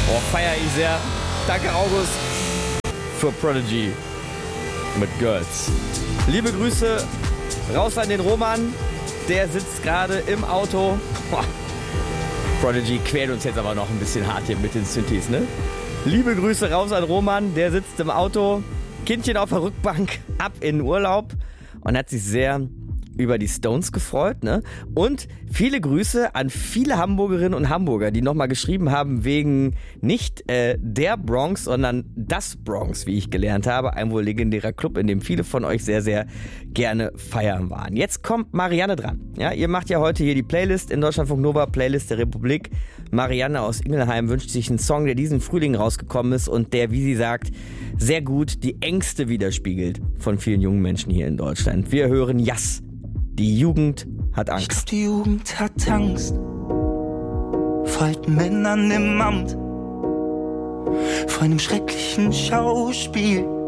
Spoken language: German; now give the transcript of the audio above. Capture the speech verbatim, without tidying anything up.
Oh, feiere ich sehr. Danke, August, für Prodigy mit Girls. Liebe Grüße raus an den Roman. Der sitzt gerade im Auto. Boah. Prodigy quält uns jetzt aber noch ein bisschen hart hier mit den Synthes, ne? Liebe Grüße raus an Roman. Der sitzt im Auto. Kindchen auf der Rückbank. Ab in den Urlaub. Und hat sich sehr über die Stones gefreut, ne? Und viele Grüße an viele Hamburgerinnen und Hamburger, die nochmal geschrieben haben wegen nicht äh, der Bronx, sondern das Bronx, wie ich gelernt habe. Ein wohl legendärer Club, in dem viele von euch sehr, sehr gerne feiern waren. Jetzt kommt Marianne dran. Ja, ihr macht ja heute hier die Playlist in Deutschlandfunk Nova, Playlist der Republik. Marianne aus Ingelheim wünscht sich einen Song, der diesen Frühling rausgekommen ist und der, wie sie sagt, sehr gut die Ängste widerspiegelt von vielen jungen Menschen hier in Deutschland. Wir hören Yass. Die Jugend hat Angst. Ich glaub, die Jugend hat Angst vor alten Männern im Amt, vor einem schrecklichen Schauspiel.